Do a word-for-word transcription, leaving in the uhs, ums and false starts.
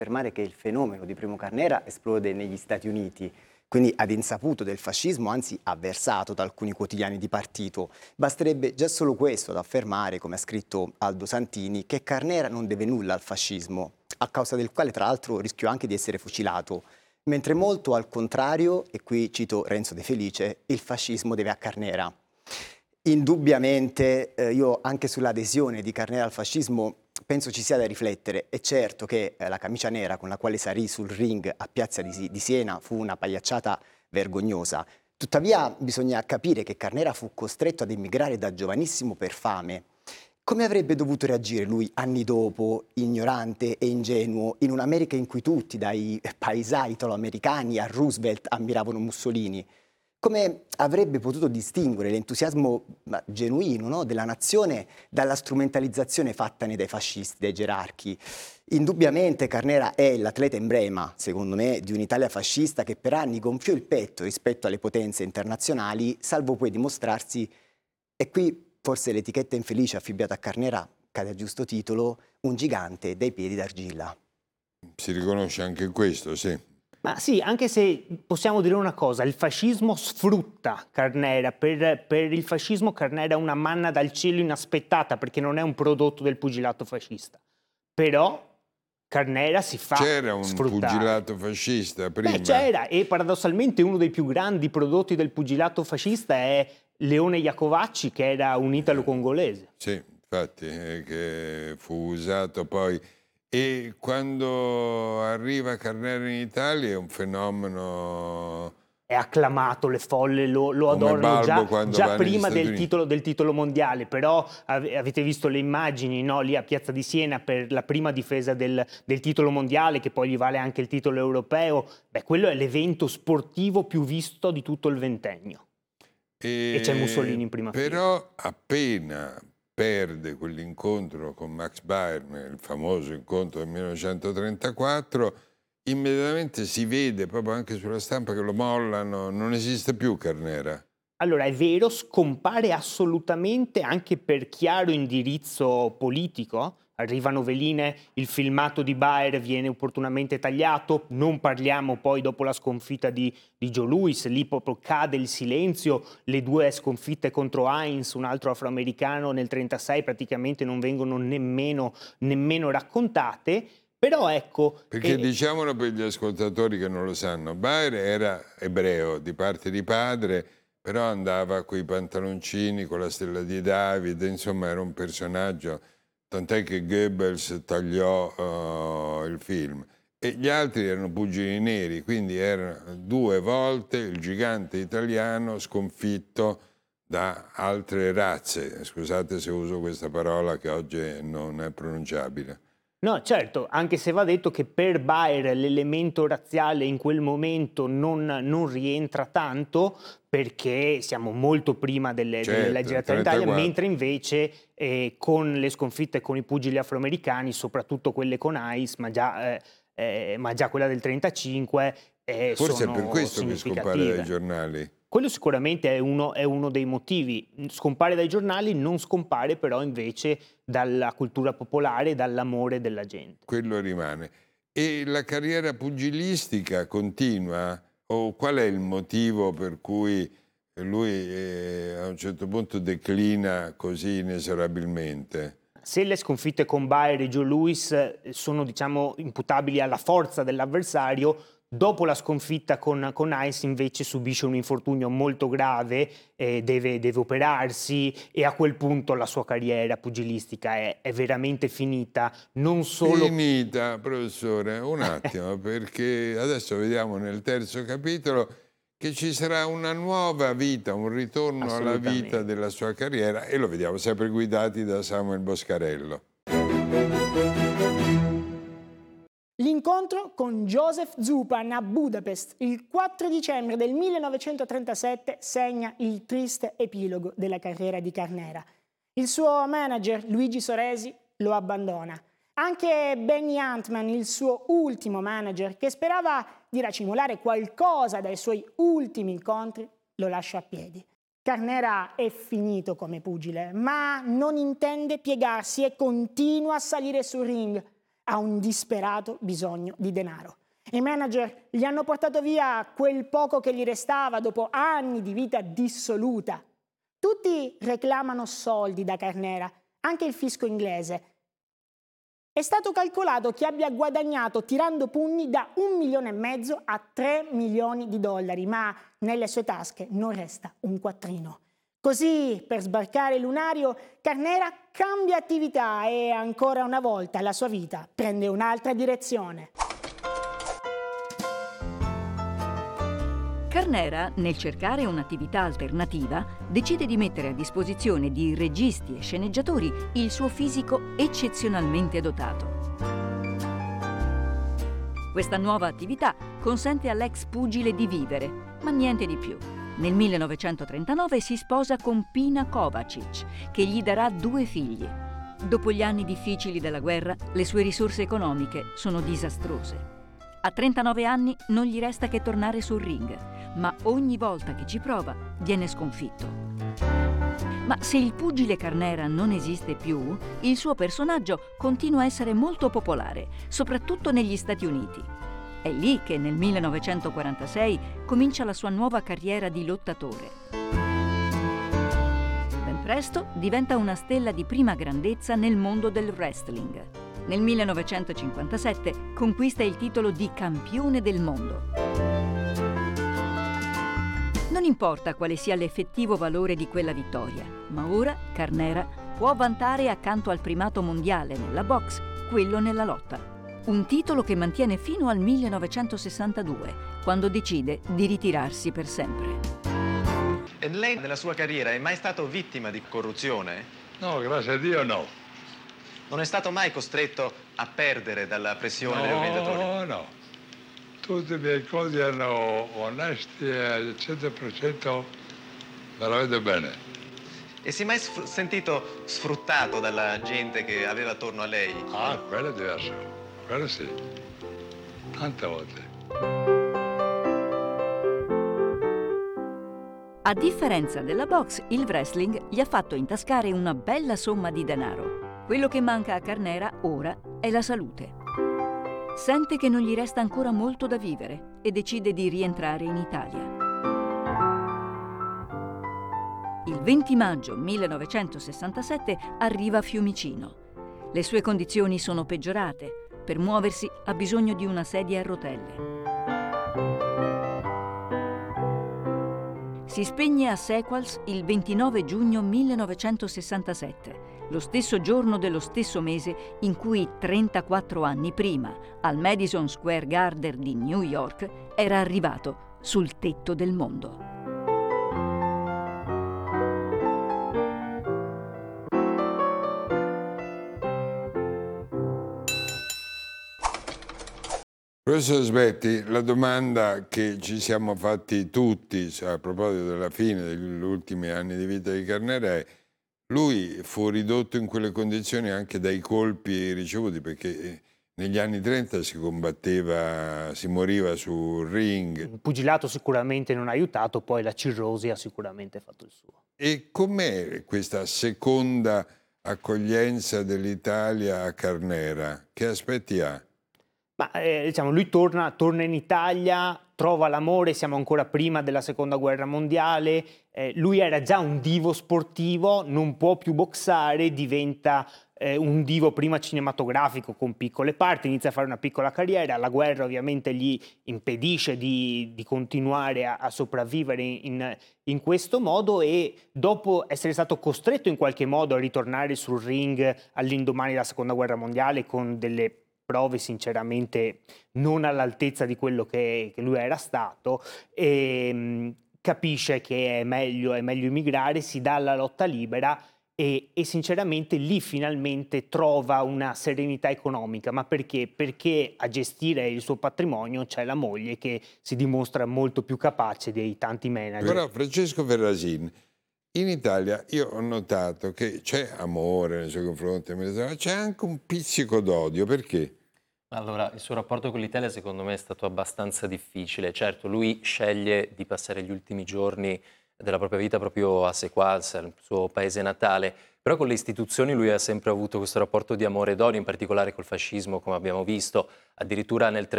affermare che il fenomeno di Primo Carnera esplode negli Stati Uniti, quindi ad insaputo del fascismo, anzi avversato da alcuni quotidiani di partito. Basterebbe già solo questo ad affermare, come ha scritto Aldo Santini, che Carnera non deve nulla al fascismo, a causa del quale tra l'altro rischiò anche di essere fucilato. Mentre molto al contrario, e qui cito Renzo De Felice, il fascismo deve a Carnera. Indubbiamente eh, io anche sull'adesione di Carnera al fascismo penso ci sia da riflettere. È certo che eh, la camicia nera con la quale salì sul ring a Piazza di, di Siena fu una pagliacciata vergognosa. Tuttavia bisogna capire che Carnera fu costretto ad emigrare da giovanissimo per fame. Come avrebbe dovuto reagire lui anni dopo, ignorante e ingenuo, in un'America in cui tutti, dai paesai italo-americani a Roosevelt, ammiravano Mussolini? Come avrebbe potuto distinguere l'entusiasmo genuino, no, della nazione dalla strumentalizzazione fattane dai fascisti, dai gerarchi? Indubbiamente Carnera è l'atleta emblema, secondo me, di un'Italia fascista che per anni gonfiò il petto rispetto alle potenze internazionali, salvo poi dimostrarsi, e qui forse l'etichetta infelice affibbiata a Carnera cade a giusto titolo, un gigante dai piedi d'argilla. Si riconosce anche questo, sì. Ma sì, anche se possiamo dire una cosa, il fascismo sfrutta Carnera, per, per il fascismo Carnera è una manna dal cielo inaspettata perché non è un prodotto del pugilato fascista, però Carnera si fa C'era un sfruttare. pugilato fascista prima? Beh, c'era, e paradossalmente uno dei più grandi prodotti del pugilato fascista è Leone Iacovacci, che era un italo-congolese. Sì, infatti, eh, che fu usato poi. E quando arriva Carnera in Italia è un fenomeno... È acclamato, le folle lo, lo Come adorano Balbo già, quando già va negli prima Stati del Uniti. titolo, del titolo mondiale, però ave- avete visto le immagini, no, lì a Piazza di Siena per la prima difesa del, del titolo mondiale, che poi gli vale anche il titolo europeo. Beh, quello è l'evento sportivo più visto di tutto il ventennio. E, E c'è Mussolini in prima fila. Però appena perde quell'incontro con Max Weber, il famoso incontro del millenovecentotrentaquattro, immediatamente si vede proprio anche sulla stampa che lo mollano, non esiste più Carnera. Allora, è vero, scompare assolutamente anche per chiaro indirizzo politico. Arrivano veline, il filmato di Baer viene opportunamente tagliato, non parliamo poi dopo la sconfitta di, di Joe Louis, lì proprio cade il silenzio, le due sconfitte contro Heinz, un altro afroamericano nel trentasei, praticamente non vengono nemmeno, nemmeno raccontate. Però ecco... Perché eh, diciamolo per gli ascoltatori che non lo sanno, Baer era ebreo di parte di padre, però andava coi pantaloncini, con la stella di Davide, insomma era un personaggio, tant'è che Goebbels tagliò uh, il film. E gli altri erano pugili neri, quindi erano due volte il gigante italiano sconfitto da altre razze. Scusate se uso questa parola che oggi non è pronunciabile. No, certo, anche se va detto che per Baer l'elemento razziale in quel momento non, non rientra tanto perché siamo molto prima delle, Certo, delle leggi razziali in Italia, mentre invece eh, con le sconfitte con i pugili afroamericani, soprattutto quelle con Heinz, ma già, eh, eh, ma già quella del trentacinque, eh, Forse sono è per questo che scompare dai giornali. Quello sicuramente è uno, è uno dei motivi. Scompare dai giornali, non scompare però invece dalla cultura popolare, dall'amore della gente. Quello rimane. E la carriera pugilistica continua? O qual è il motivo per cui lui eh, a un certo punto declina così inesorabilmente? Se le sconfitte con Baer e Joe Louis sono, diciamo, imputabili alla forza dell'avversario, dopo la sconfitta con, con Heinz invece subisce un infortunio molto grave, eh, deve, deve operarsi e a quel punto la sua carriera pugilistica è, è veramente finita. Non solo... Finita, professore, un attimo, perché adesso vediamo nel terzo capitolo che ci sarà una nuova vita, un ritorno alla vita della sua carriera e lo vediamo sempre guidati da Samuel Boscarello. L'incontro con Joseph Zupan a Budapest il quattro dicembre del millenovecentotrentasette segna il triste epilogo della carriera di Carnera. Il suo manager Luigi Soresi lo abbandona. Anche Benny Huntman, il suo ultimo manager, che sperava di racimolare qualcosa dai suoi ultimi incontri, lo lascia a piedi. Carnera è finito come pugile, ma non intende piegarsi e continua a salire sul ring. ha un disperato bisogno di denaro. I manager gli hanno portato via quel poco che gli restava dopo anni di vita dissoluta. Tutti reclamano soldi da Carnera, anche il fisco inglese. È stato calcolato che abbia guadagnato tirando pugni da un milione e mezzo a tre milioni di dollari, ma nelle sue tasche non resta un quattrino. Così, per sbarcare il lunario, Carnera cambia attività e ancora una volta la sua vita prende un'altra direzione. Carnera, nel cercare un'attività alternativa, decide di mettere a disposizione di registi e sceneggiatori il suo fisico eccezionalmente dotato. Questa nuova attività consente all'ex pugile di vivere, ma niente di più. Nel millenovecentotrentanove si sposa con Pina Kovacic, che gli darà due figli. Dopo gli anni difficili della guerra, le sue risorse economiche sono disastrose. A trentanove anni non gli resta che tornare sul ring, ma ogni volta che ci prova viene sconfitto. Ma se il pugile Carnera non esiste più, il suo personaggio continua a essere molto popolare, soprattutto negli Stati Uniti. È lì che nel millenovecentoquarantasei comincia la sua nuova carriera di lottatore. Ben presto diventa una stella di prima grandezza nel mondo del wrestling. Nel millenovecentocinquantasette conquista il titolo di campione del mondo. Non importa quale sia l'effettivo valore di quella vittoria, ma ora Carnera può vantare accanto al primato mondiale nella box quello nella lotta. Un titolo che mantiene fino al millenovecentosessantadue, quando decide di ritirarsi per sempre. E lei nella sua carriera è mai stato vittima di corruzione? No, grazie a Dio no. Non è stato mai costretto a perdere dalla pressione no, degli organizzatori? No, no. Tutti i miei conti erano onesti e al cento per cento veramente bene. E si è mai sf- sentito sfruttato dalla gente che aveva attorno a lei? Ah, quello è diverso. Quello sì. Tante volte. A differenza della box, il wrestling gli ha fatto intascare una bella somma di denaro. Quello che manca a Carnera ora è la salute. Sente che non gli resta ancora molto da vivere e decide di rientrare in Italia. Il venti maggio millenovecentosessantasette arriva a Fiumicino. Le sue condizioni sono peggiorate. Per muoversi ha bisogno di una sedia a rotelle. Si spegne a Sequals il ventinove giugno millenovecentosessantasette, lo stesso giorno dello stesso mese in cui trentaquattro anni prima, al Madison Square Garden di New York, era arrivato sul tetto del mondo. Professor Sbetti, la domanda che ci siamo fatti tutti a proposito della fine degli ultimi anni di vita di Carnera è: lui fu ridotto in quelle condizioni anche dai colpi ricevuti, perché negli anni trenta si combatteva, si moriva sul ring. Il pugilato sicuramente non ha aiutato, poi la cirrosi ha sicuramente fatto il suo. E com'è questa seconda accoglienza dell'Italia a Carnera? Che aspetti ha? Ma eh, diciamo, lui torna, torna in Italia, trova l'amore, siamo ancora prima della seconda guerra mondiale, eh, lui era già un divo sportivo, non può più boxare, diventa eh, un divo prima cinematografico con piccole parti, inizia a fare una piccola carriera, la guerra ovviamente gli impedisce di, di continuare a, a sopravvivere in, in questo modo, e dopo essere stato costretto in qualche modo a ritornare sul ring all'indomani della seconda guerra mondiale con delle prove sinceramente non all'altezza di quello che, che lui era stato, e mh, capisce che è meglio, è meglio emigrare, si dà alla lotta libera e, e sinceramente lì finalmente trova una serenità economica. Ma perché? Perché a gestire il suo patrimonio c'è la moglie che si dimostra molto più capace dei tanti manager. Però Francesco Ferrasin, in Italia io ho notato che c'è amore nei suoi confronti, ma c'è anche un pizzico d'odio. Perché? Allora, il suo rapporto con l'Italia secondo me è stato abbastanza difficile. Certo, lui sceglie di passare gli ultimi giorni della propria vita proprio a Sequals, al suo paese natale, Però con le istituzioni lui ha sempre avuto questo rapporto di amore e d'odio, in particolare col fascismo, come abbiamo visto. Addirittura nel